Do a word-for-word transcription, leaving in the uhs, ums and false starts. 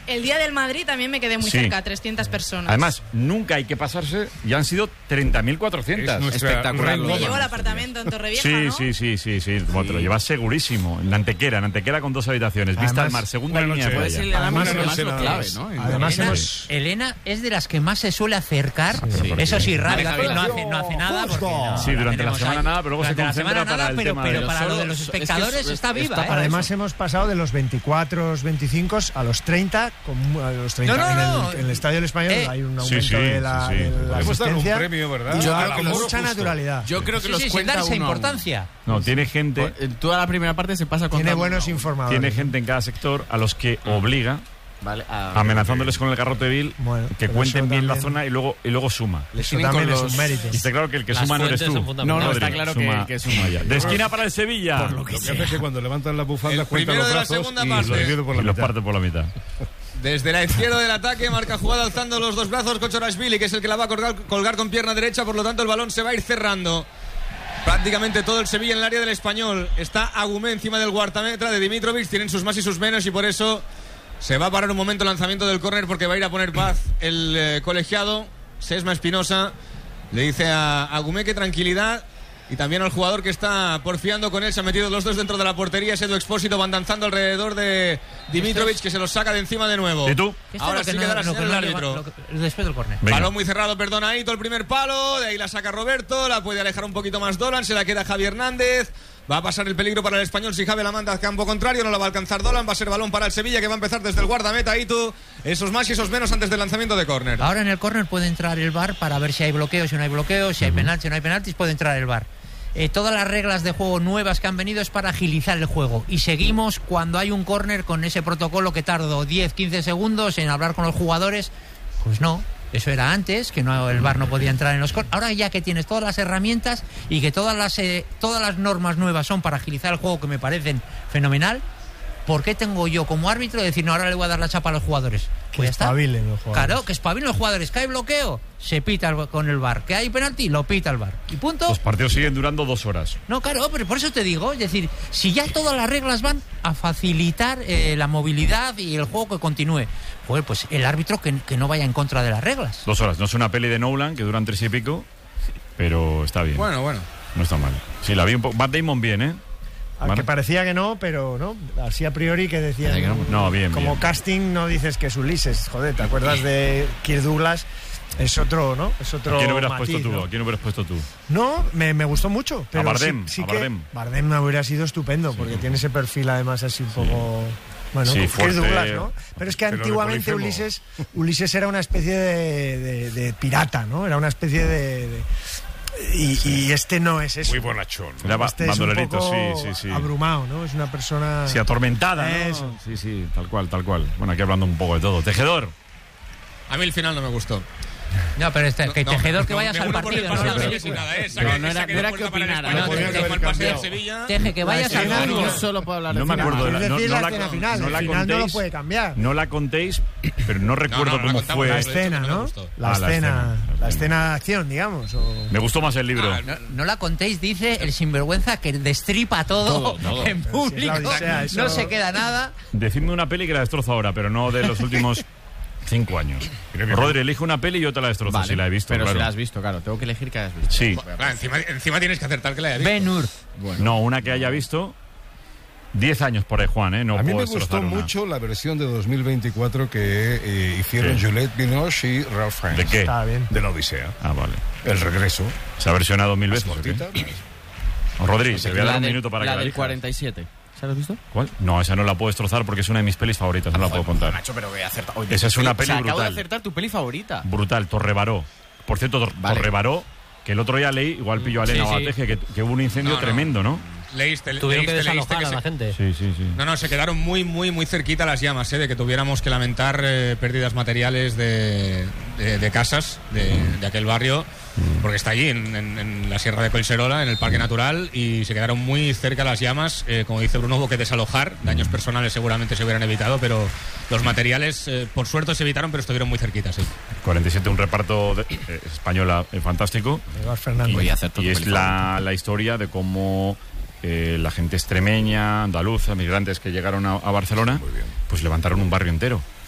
El día del Madrid también me quedé muy Sí. cerca, trescientas personas. Además, nunca hay que pasarse, ya han sido treinta mil cuatrocientas. Espectacular. Me llevo el apartamento en Torrevieja, Sí, ¿no? sí, sí, sí, sí. Bueno, te lo llevas segurísimo. En Antequera, en Antequera con dos habitaciones. Vista Además, al mar, segunda buena línea de noche. playa. Puede ser la Además, más no sé lo nada clave, más. ¿no? Además Elena, hemos... Elena es de las que más se suele acercar. Sí. Eso sí, rápido, Vale, no hace, no hace nada. Porque no, Sí, durante la tenemos semana ahí. nada, pero luego se Durante la concentra semana para nada, el pero, tema pero de- para Solo- lo de los es que espectadores es- está viva. está ¿eh? para Además hemos pasado de los veinticuatro, veinticinco a los treinta, con, a los treinta. No, no, en, no. el, en el Estadio del Español Eh, hay un sí, aumento sí, de la, sí, sí. de la Podemos dar un asistencia. premio, ¿verdad? Y yo Al creo que con aforo mucha justo. naturalidad. Yo creo que Sí, los sí, sin cuenta dar esa uno a uno. importancia. No, tiene gente, En toda la primera parte se pasa con Tiene buenos informadores. tiene gente en cada sector a los que obliga, Vale, a- amenazándoles con el garrote vil, Bueno, que pero cuenten eso bien la también- zona y luego y luego suma. Les Eso tienen también con es los- un mérito. Y está claro que el que Las suma no eres fuentes tú. son fundamentales. No, no, Rodri, está claro que- suma- que suma ya. De esquina para el Sevilla. Por lo Lo que que sea. hace es que cuando levantan la bufanda El cuentan primero los de la brazos segunda y parte. los divide por la Y los mitad. parte por la mitad. Desde la izquierda del ataque, marca jugada alzando los dos brazos Kochorashvili, que es el que la va a colgar, colgar con pierna derecha, por lo tanto el balón se va a ir cerrando. Prácticamente todo el Sevilla en el área del Español. Está Agumé encima del guardametra de Dimitrovic, tienen sus más y sus menos y por eso se va a parar un momento el lanzamiento del córner porque va a ir a poner paz el eh, colegiado. Sesma Espinosa le dice a Agumé que tranquilidad. Y también al jugador que está porfiando con él. Se han metido los dos dentro de la portería. Es Edu Expósito, van danzando alrededor de Dimitrovic, que se los saca de encima de nuevo. ¿Y tú? Esto Ahora es lo sí que quedará no- lo señor que el no árbitro. lleva- lo que- Después del córner. Venga. Balón muy cerrado, perdona Aito, el primer palo. De ahí la saca Roberto. La puede alejar un poquito más Dolan. Se la queda Javi Hernández. Va a pasar el peligro para el Español si Javi la manda al campo contrario. No la va a alcanzar Dolan. Va a ser balón para el Sevilla, que va a empezar desde el guardameta Aito. Esos más y esos menos antes del lanzamiento de córner. Ahora en el córner puede entrar el V A R para ver si hay bloqueos, si no hay bloqueos, si hay penaltis, si no hay penaltis, puede entrar el V A R. Eh, todas las reglas de juego nuevas que han venido es para agilizar el juego. Y seguimos cuando hay un córner con ese protocolo que tardo diez, quince segundos en hablar con los jugadores. Pues no, eso era antes, que no, el V A R no podía entrar en los córneres. Ahora ya que tienes todas las herramientas y que todas las, eh, todas las normas nuevas son para agilizar el juego, que me parecen fenomenal, ¿por qué tengo yo como árbitro decir, no, ahora le voy a dar la chapa a los jugadores? Que Pues ya está. espabilen los jugadores. Claro, que espabilen los jugadores. Que hay bloqueo, se pita el- con el V A R. Que hay penalti, lo pita el V A R. Y punto. Los partidos siguen durando dos horas. No, claro, pero por eso te digo, es decir, si ya todas las reglas van a facilitar eh, la movilidad y el juego que continúe, pues, pues el árbitro que, que no vaya en contra de las reglas. Dos horas. No es una peli de Nolan que duran tres y pico, pero está bien. Bueno, bueno. No está mal. Sí, la vi un poco. Matt Damon bien, ¿eh? Aunque parecía que no, pero no, así a priori que decían. No, bien, Como bien. casting no dices que es Ulises, joder, ¿te acuerdas de Kirk Douglas? Es otro, ¿no? Es otro ¿A quién hubieras matiz, puesto tú? ¿no? ¿A quién hubieras puesto tú? No, me, me gustó mucho. Pero Bardem, sí, sí a que Bardem. Bardem me hubiera sido estupendo, porque tiene ese perfil además así un poco... Bueno, Sí, Kirk fuerte. Douglas, ¿no? Pero es que Pero de antiguamente Polífemo. Ulises, Ulises era una especie de, de- de pirata, ¿no? Era una especie de... de- y, y este no es eso. Muy bonachón. Era ba- Este es un bandolerito, poco sí, sí, sí. abrumado, ¿no? Es una persona... Sí, atormentada, ¿no? Eso. Sí, sí, tal cual, tal cual. Bueno, aquí hablando un poco de todo. Tejedor. A mí el final no me gustó. No, pero este, que No, Tejedor que no, vayas me al uno por el partido, no pase la del Sevilla película. sin nada, ¿eh? No, Saque- no era- saque no de era puerta que para el opinara, Español, no, que podía fue haber el pase del cambiado. Sevilla. Teje, que vayas La al escena partido. Yo solo puedo hablar No de me final. acuerdo de la... Es No, decir, no la la, escena final, no el la final no lo contéis, puede cambiar. No la contéis, pero no recuerdo no, no la cómo contamos, fue. La Pues, de hecho, escena, no me ¿no? gustó. La Ah, la escena, escena. la escena de acción, digamos. o- Me gustó más el libro. Ah, No, no la contéis, dice el sinvergüenza que destripa todo, Todo, todo. en Pero si es la público. Odisea, eso- No se queda nada. Decidme una peli que la destrozo ahora, pero no de los últimos cinco años. Rodri, elige una peli y yo te la destrozo, Vale, si la he visto, pero claro. si la has visto, claro. Tengo que elegir que hayas visto. Sí. Claro, encima, encima tienes que acertar que la haya visto. Ben Hur. No, una que haya visto. Diez años por ahí, Juan, ¿eh? No A mí puedo me gustó destrozar una. mucho la versión de dos mil veinticuatro que eh, hicieron Sí. Juliette Binoche y Ralph Fiennes. ¿De qué? Está bien. De la Odisea. Ah, vale. El regreso. ¿Se ha versionado mil Más veces? ¿o qué? cortita. Rodri, te voy a dar La un del- minuto para la que la del elijas. cuarenta y siete. ¿Se la has visto? ¿Cuál? No, esa no la puedo destrozar porque es una de mis pelis favoritas, no la puedo contar. Nacho, pero voy a acertar. Oye, Esa es una o sea, peli acabo de brutal. acertar tu peli favorita. Brutal, Torrebaró. Por cierto, Tor- Vale. Torrebaró, que el otro día leí, igual pillo a Elena Sí, o a sí. Teje, que, que hubo un incendio No, no. tremendo, ¿no? Leíste, Tuvieron que leíste, leíste desalojar que a se- la gente. Sí, sí, sí. No, no, se quedaron muy, muy, muy cerquita las llamas, ¿eh? De que tuviéramos que lamentar eh, pérdidas materiales de, de, de casas de, de aquel barrio, porque está allí, en, en- en la Sierra de Collserola, en el Parque Natural, y se quedaron muy cerca las llamas. Eh, como dice Bruno, hubo que desalojar. Daños personales seguramente se hubieran evitado, pero los materiales, eh, por suerte, se evitaron, pero estuvieron muy cerquitas, sí. cuarenta y siete, un reparto de- eh, española eh, fantástico. Eduardo Fernández. Voy a hacer tu Y es peli la, la historia de cómo eh, la gente extremeña, andaluza, migrantes que llegaron a, a Barcelona, Muy bien. pues levantaron un barrio entero.